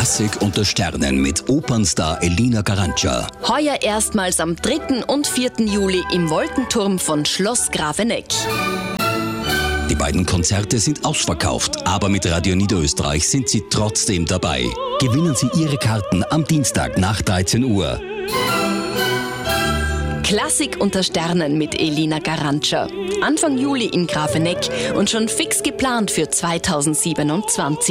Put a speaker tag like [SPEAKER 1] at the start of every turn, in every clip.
[SPEAKER 1] Klassik unter Sternen mit Opernstar Elina Garanca.
[SPEAKER 2] Heuer erstmals am 3. und 4. Juli im Wolkenturm von Schloss Grafeneck.
[SPEAKER 1] Die beiden Konzerte sind ausverkauft, aber mit Radio Niederösterreich sind Sie trotzdem dabei. Gewinnen Sie Ihre Karten am Dienstag nach 13 Uhr.
[SPEAKER 2] Klassik unter Sternen mit Elina Garanca. Anfang Juli in Grafeneck und schon fix geplant für 2027.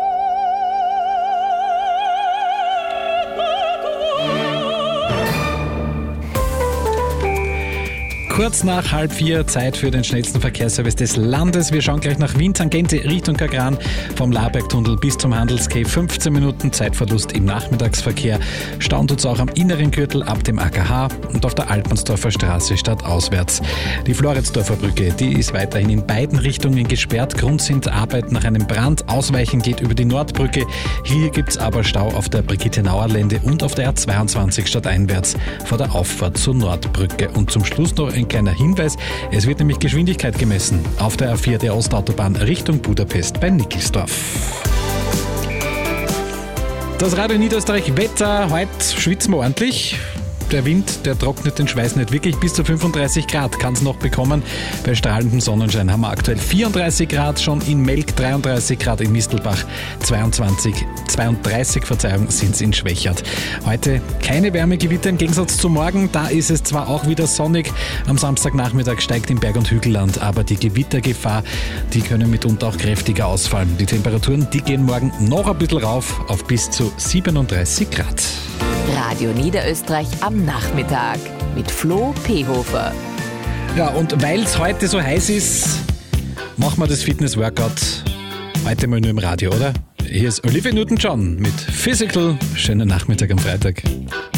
[SPEAKER 3] Kurz nach 3:30, Zeit für den schnellsten Verkehrsservice des Landes. Wir schauen gleich nach Wien, Tangente Richtung Kagran, vom Labergtunnel bis zum Handelsquai. 15 Minuten Zeitverlust im Nachmittagsverkehr. Stauen tut's auch am inneren Gürtel ab dem AKH und auf der Alpensdorfer Straße stadtauswärts. Die Floridsdorfer Brücke, die ist weiterhin in beiden Richtungen gesperrt. Grund sind Arbeiten nach einem Brand. Ausweichen geht über die Nordbrücke. Hier gibt's aber Stau auf der Brigitte-Nauer-Lände und auf der R22 stadteinwärts vor der Auffahrt zur Nordbrücke. Und zum Schluss noch ein kleiner Hinweis, es wird nämlich Geschwindigkeit gemessen auf der A4 der Ostautobahn Richtung Budapest bei Nickelsdorf. Das Radio Niederösterreich Wetter, heute schwitzen wir ordentlich. Der Wind, der trocknet den Schweiß nicht wirklich. Bis zu 35 Grad kann es noch bekommen. Bei strahlendem Sonnenschein haben wir aktuell 34 Grad, schon in Melk 33 Grad, in Mistelbach 32 sind es in Schwächert. Heute keine Wärmegewitter im Gegensatz zu morgen. Da ist es zwar auch wieder sonnig. Am Samstagnachmittag steigt im Berg- und Hügelland, aber die Gewittergefahr, die können mitunter auch kräftiger ausfallen. Die Temperaturen, die gehen morgen noch ein bisschen rauf auf bis zu 37 Grad.
[SPEAKER 4] Radio Niederösterreich am Nachmittag mit Flo Pehofer.
[SPEAKER 3] Ja, und weil es heute so heiß ist, machen wir das Fitness-Workout heute mal nur im Radio, oder? Hier ist Olivia Newton-John mit Physical. Schönen Nachmittag am Freitag.